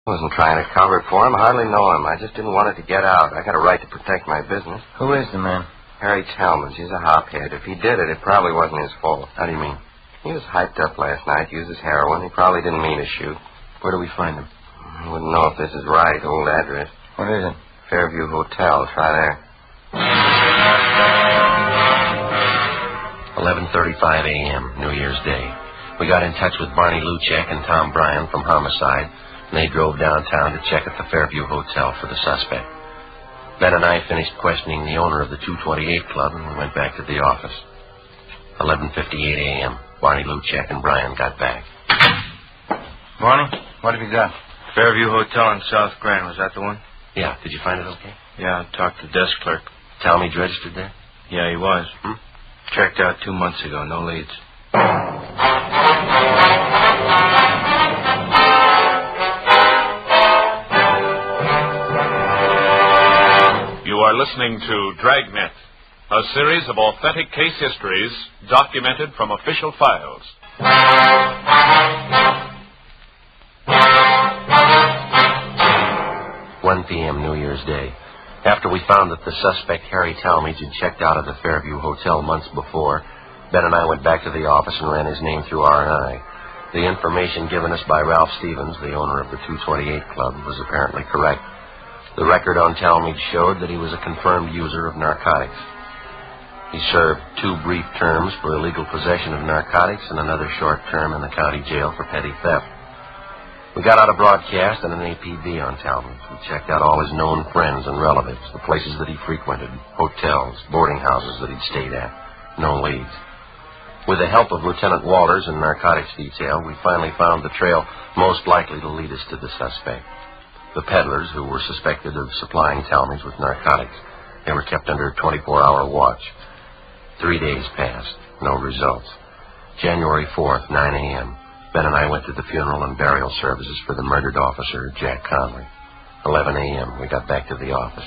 Wasn't trying to cover for him. Hardly know him. I just didn't want it to get out. I got a right to protect my business. Who is the man? Harry Talmadge. He's a hophead. If he did it, it probably wasn't his fault. How do you mean? He was hyped up last night, used his heroin. He probably didn't mean to shoot. Where do we find him? I wouldn't know if this is right. Old address. What is it? Fairview Hotel. Try there. 11:35 a.m., New Year's Day. We got in touch with Barney Luchek and Tom Bryan from Homicide, and they drove downtown to check at the Fairview Hotel for the suspect. Ben and I finished questioning the owner of the 228 Club, and we went back to the office. 11:58 a.m., Barney Luchek and Bryan got back. Barney, what have you got? Fairview Hotel in South Grand. Was that the one? Yeah, did you find it okay? Yeah, I talked to the desk clerk. Talmadge registered there? Yeah, he was. Checked out 2 months ago. No leads. You are listening to Dragnet, a series of authentic case histories documented from official files. 1 p.m. New Year's Day. After we found that the suspect, Harry Talmadge, had checked out of the Fairview Hotel months before, Ben and I went back to the office and ran his name through R&I. The information given us by Ralph Stevens, the owner of the 228 Club, was apparently correct. The record on Talmadge showed that he was a confirmed user of narcotics. He served 2 brief terms for illegal possession of narcotics and another short term in the county jail for petty theft. We got out a broadcast and an APB on Talmadge. We checked out all his known friends and relatives, the places that he frequented, hotels, boarding houses that he'd stayed at. No leads. With the help of Lieutenant Walters and narcotics detail, we finally found the trail most likely to lead us to the suspect. The peddlers who were suspected of supplying Talmadge with narcotics. They were kept under a 24-hour watch. 3 days passed. No results. January 4th, 9 a.m. Ben and I went to the funeral and burial services for the murdered officer, Jack Conley. 11 a.m. We got back to the office.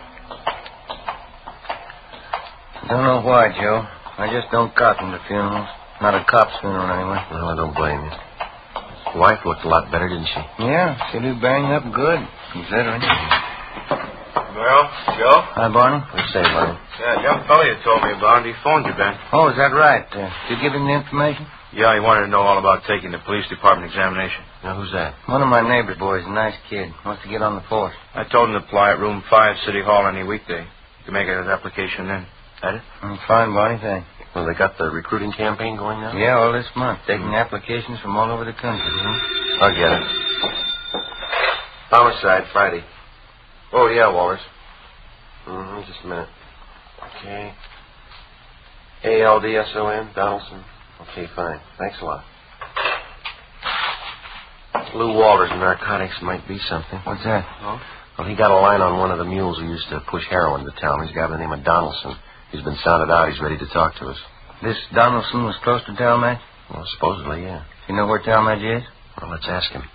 Don't know why, Joe. I just don't cotton to funerals. Not a cop's funeral, anyway. Well, I don't blame you. His wife looked a lot better, didn't she? Yeah, she did bang up good, considering. Well, Joe? Hi, Barney. What do you say, Barney? Yeah, young fella you told me about. He phoned you, Ben. Oh, is that right? Did you give him the information? Yeah, he wanted to know all about taking the police department examination. Now, who's that? One of my neighbor's boys, a nice kid. Wants to get on the force. I told him to apply at room 5, City Hall, any weekday. You can make his application then. That it? Fine, Barney, thanks. Well, they got the recruiting campaign going now? Yeah, all this month. Taking applications from all over the country. I'll get it. Homicide, Friday. Oh, yeah, Walters. Just a minute. Okay. ALDSON, Donaldson. Okay, fine. Thanks a lot. Lou Walters and narcotics might be something. What's that? Oh? Well, he got a line on one of the mules who used to push heroin to town. He's a guy by the name of Donaldson. He's been sounded out. He's ready to talk to us. This Donaldson was close to Talmadge? Well, supposedly, yeah. You know where Talmadge is? Well, let's ask him.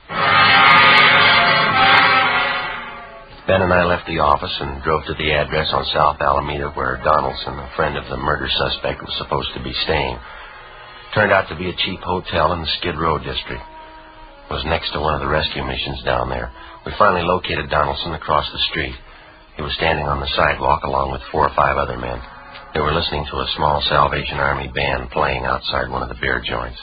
Ben and I left the office and drove to the address on South Alameda where Donaldson, a friend of the murder suspect, was supposed to be staying. Turned out to be a cheap hotel in the Skid Row district. It was next to one of the rescue missions down there. We finally located Donaldson across the street. He was standing on the sidewalk along with 4 or 5 other men. They were listening to a small Salvation Army band playing outside one of the beer joints.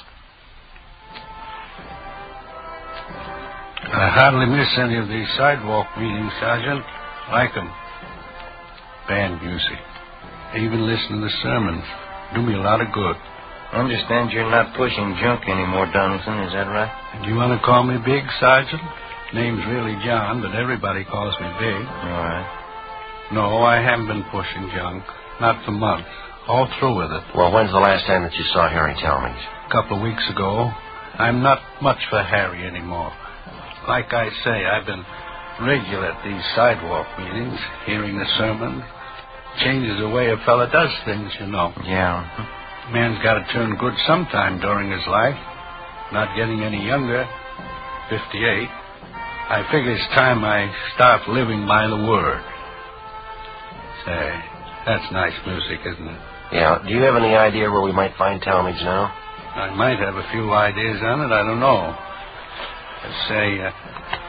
I hardly miss any of these sidewalk meetings, Sergeant. Like 'em. Band music. I even listen to the sermons. Do me a lot of good. I understand you're not pushing junk anymore, Donaldson. Is that right? And you want to call me Big, Sergeant? Name's really John, but everybody calls me Big. All right. No, I haven't been pushing junk. Not for months. All through with it. Well, when's the last time that you saw Harry Talmadge? A couple of weeks ago. I'm not much for Harry anymore. Like I say, I've been regular at these sidewalk meetings, hearing the sermon. Changes the way a fella does things, you know. Yeah. Man's got to turn good sometime during his life. Not getting any younger. 58. I figure it's time I start living by the word. Say, that's nice music, isn't it? Yeah. Do you have any idea where we might find Talmadge now? I might have a few ideas on it. I don't know. Say,